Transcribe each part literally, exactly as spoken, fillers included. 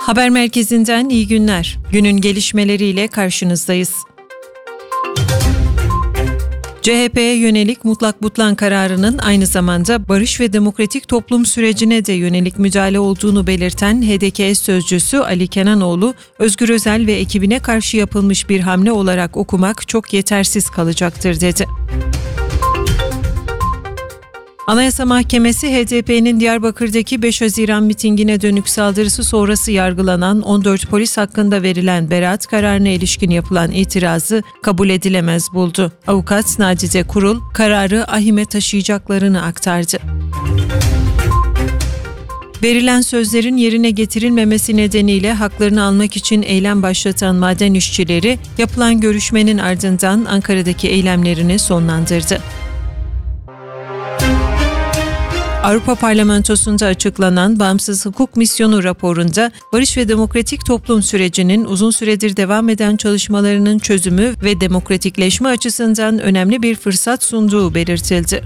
Haber merkezinden iyi günler. Günün gelişmeleriyle karşınızdayız. C H P'ye yönelik mutlak butlan kararının aynı zamanda barış ve demokratik toplum sürecine de yönelik müdahale olduğunu belirten H D K sözcüsü Ali Kenanoğlu, Özgür Özel ve ekibine karşı yapılmış bir hamle olarak okumak çok yetersiz kalacaktır dedi. Anayasa Mahkemesi, H D P'nin Diyarbakır'daki beş Haziran mitingine dönük saldırısı sonrası yargılanan on dört polis hakkında verilen beraat kararına ilişkin yapılan itirazı kabul edilemez buldu. Avukat Nadide Kurul, kararı ahime taşıyacaklarını aktardı. Verilen sözlerin yerine getirilmemesi nedeniyle haklarını almak için eylem başlatan maden işçileri, yapılan görüşmenin ardından Ankara'daki eylemlerini sonlandırdı. Avrupa Parlamentosu'nda açıklanan Bağımsız Hukuk Misyonu raporunda barış ve demokratik toplum sürecinin uzun süredir devam eden çalışmalarının çözümü ve demokratikleşme açısından önemli bir fırsat sunduğu belirtildi.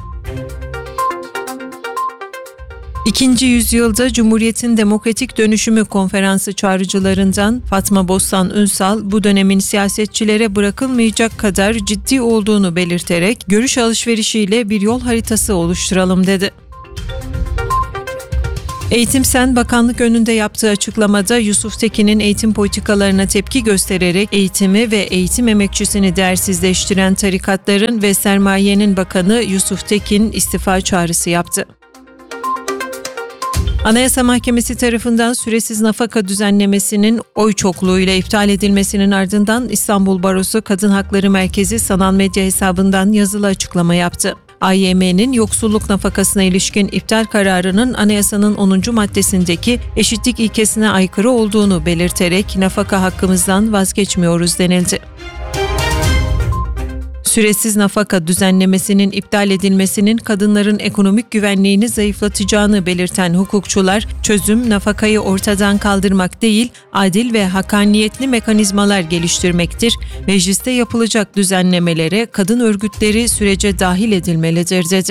İkinci yüzyılda Cumhuriyet'in Demokratik Dönüşümü Konferansı çağrıcılarından Fatma Bostan Ünsal, bu dönemin siyasetçilere bırakılmayacak kadar ciddi olduğunu belirterek görüş alışverişiyle bir yol haritası oluşturalım dedi. Eğitim Sen, bakanlık önünde yaptığı açıklamada Yusuf Tekin'in eğitim politikalarına tepki göstererek eğitimi ve eğitim emekçisini değersizleştiren tarikatların ve sermayenin bakanı Yusuf Tekin istifa çağrısı yaptı. Anayasa Mahkemesi tarafından süresiz nafaka düzenlemesinin oy çokluğuyla iptal edilmesinin ardından İstanbul Barosu Kadın Hakları Merkezi sanal medya hesabından yazılı açıklama yaptı. A Y M'nin yoksulluk nafakasına ilişkin iptal kararının anayasanın onuncu maddesindeki eşitlik ilkesine aykırı olduğunu belirterek nafaka hakkımızdan vazgeçmiyoruz denildi. Süresiz nafaka düzenlemesinin iptal edilmesinin kadınların ekonomik güvenliğini zayıflatacağını belirten hukukçular, çözüm nafakayı ortadan kaldırmak değil, adil ve hakkaniyetli mekanizmalar geliştirmektir. Mecliste yapılacak düzenlemelere kadın örgütleri sürece dahil edilmelidir dedi.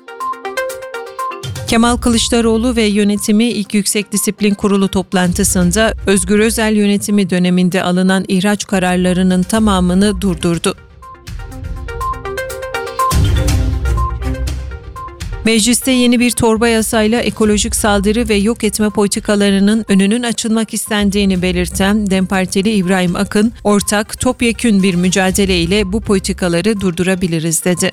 Kemal Kılıçdaroğlu ve yönetimi ilk Yüksek Disiplin Kurulu toplantısında Özgür Özel yönetimi döneminde alınan ihraç kararlarının tamamını durdurdu. Mecliste yeni bir torba yasayla ekolojik saldırı ve yok etme politikalarının önünün açılmak istendiğini belirten DEM Partili İbrahim Akın, ortak, topyekün bir mücadeleyle bu politikaları durdurabiliriz dedi.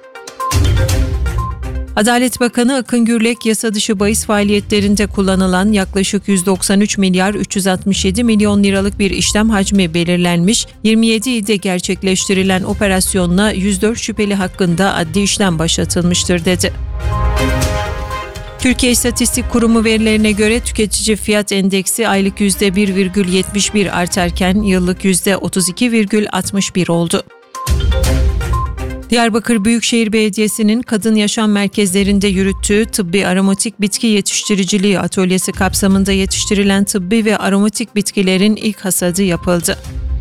Adalet Bakanı Akın Gürlek, yasa dışı bahis faaliyetlerinde kullanılan yaklaşık yüz doksan üç milyar üç yüz altmış yedi milyon liralık bir işlem hacmi belirlenmiş, yirmi yedi ilde gerçekleştirilen operasyonla yüz dört şüpheli hakkında adli işlem başlatılmıştır dedi. Türkiye İstatistik Kurumu verilerine göre tüketici fiyat endeksi aylık yüzde bir virgül yetmiş bir artarken yıllık yüzde otuz iki virgül altmış bir oldu. Diyarbakır Büyükşehir Belediyesi'nin kadın yaşam merkezlerinde yürüttüğü tıbbi aromatik bitki yetiştiriciliği atölyesi kapsamında yetiştirilen tıbbi ve aromatik bitkilerin ilk hasadı yapıldı.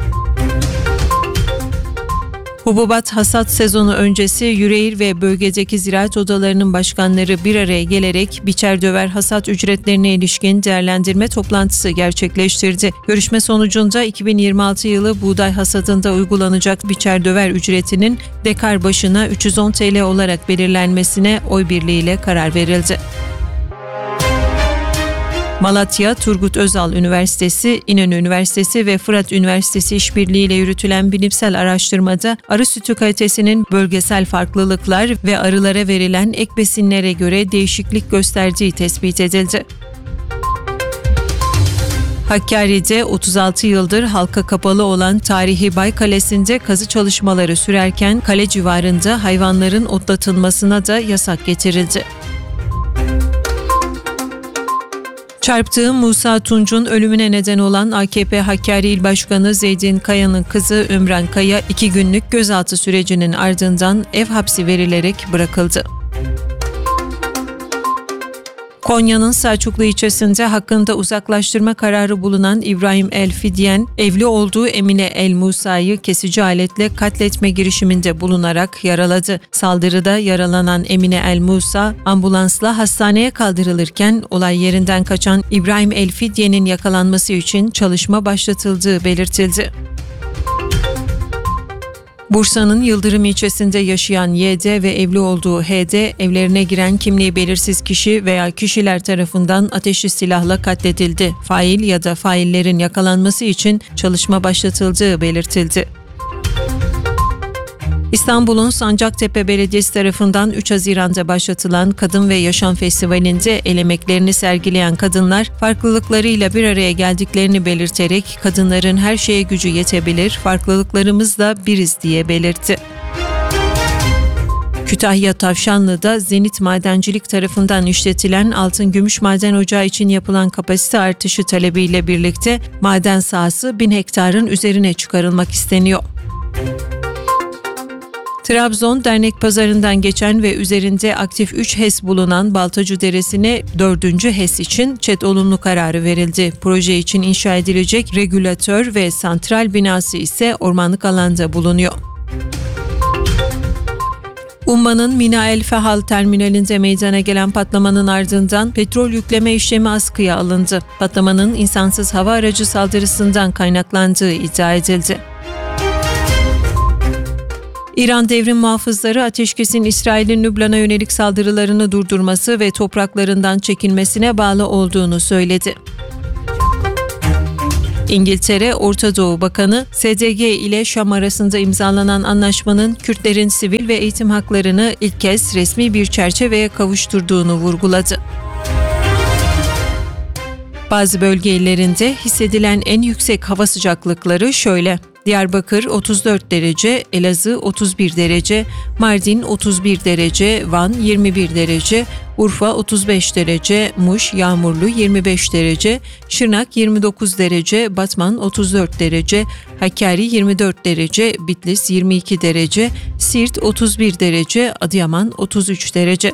Hububat hasat sezonu öncesi Yüreğir ve bölgedeki ziraat odalarının başkanları bir araya gelerek biçer döver hasat ücretlerine ilişkin değerlendirme toplantısı gerçekleştirdi. Görüşme sonucunda iki bin yirmi altı yılı buğday hasadında uygulanacak biçer döver ücretinin dekar başına üç yüz on TL olarak belirlenmesine oy birliğiyle karar verildi. Malatya, Turgut Özal Üniversitesi, İnönü Üniversitesi ve Fırat Üniversitesi işbirliğiyle yürütülen bilimsel araştırmada arı sütü kalitesinin bölgesel farklılıklar ve arılara verilen ek besinlere göre değişiklik gösterdiği tespit edildi. Hakkari'de otuz altı yıldır halka kapalı olan tarihi Bay Kalesi'nde kazı çalışmaları sürerken kale civarında hayvanların otlatılmasına da yasak getirildi. Çarptığı Musa Tunç'un ölümüne neden olan A K P Hakkari İl Başkanı Zeydin Kaya'nın kızı Ümran Kaya iki günlük gözaltı sürecinin ardından ev hapsi verilerek bırakıldı. Konya'nın Selçuklu ilçesinde hakkında uzaklaştırma kararı bulunan İbrahim El Fidyen, evli olduğu Emine El Musa'yı kesici aletle katletme girişiminde bulunarak yaraladı. Saldırıda yaralanan Emine El Musa, ambulansla hastaneye kaldırılırken olay yerinden kaçan İbrahim El Fidyen'in yakalanması için çalışma başlatıldığı belirtildi. Bursa'nın Yıldırım ilçesinde yaşayan Y D ve evli olduğu H D, evlerine giren kimliği belirsiz kişi veya kişiler tarafından ateşli silahla katledildi. Fail ya da faillerin yakalanması için çalışma başlatıldığı belirtildi. İstanbul'un Sancaktepe Belediyesi tarafından üç Haziran'da başlatılan Kadın ve Yaşam Festivali'nde el emeklerini sergileyen kadınlar farklılıklarıyla bir araya geldiklerini belirterek kadınların her şeye gücü yetebilir, farklılıklarımızla biriz diye belirtti. Kütahya Tavşanlı'da Zenit Madencilik tarafından işletilen altın gümüş maden ocağı için yapılan kapasite artışı talebiyle birlikte maden sahası bin hektarın üzerine çıkarılmak isteniyor. Trabzon Dernek Pazarı'ndan geçen ve üzerinde aktif üç H E S bulunan Baltacı Deresi'ne dördüncü H E S için ÇED olumlu kararı verildi. Proje için inşa edilecek regülatör ve santral binası ise ormanlık alanda bulunuyor. Umman'ın Mina El Fehal terminalinde meydana gelen patlamanın ardından petrol yükleme işlemi askıya alındı. Patlamanın insansız hava aracı saldırısından kaynaklandığı iddia edildi. İran devrim muhafızları ateşkesin İsrail'in Lübnan'a yönelik saldırılarını durdurması ve topraklarından çekilmesine bağlı olduğunu söyledi. İngiltere Orta Doğu Bakanı, S D G ile Şam arasında imzalanan anlaşmanın Kürtlerin sivil ve eğitim haklarını ilk kez resmi bir çerçeveye kavuşturduğunu vurguladı. Bazı bölge illerinde hissedilen en yüksek hava sıcaklıkları şöyle: Diyarbakır otuz dört derece, Elazığ otuz bir derece, Mardin otuz bir derece, Van yirmi bir derece, Urfa otuz beş derece, Muş yağmurlu yirmi beş derece, Şırnak yirmi dokuz derece, Batman otuz dört derece, Hakkari yirmi dört derece, Bitlis yirmi iki derece, Siirt otuz bir derece, Adıyaman otuz üç derece.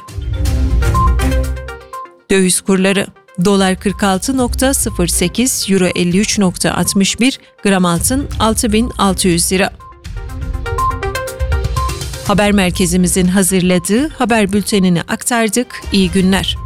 Döviz kurları: Dolar kırk altı virgül sıfır sekiz, Euro elli üç virgül altmış bir, gram altın altı bin altı yüz lira. Haber merkezimizin hazırladığı haber bültenini aktardık. İyi günler.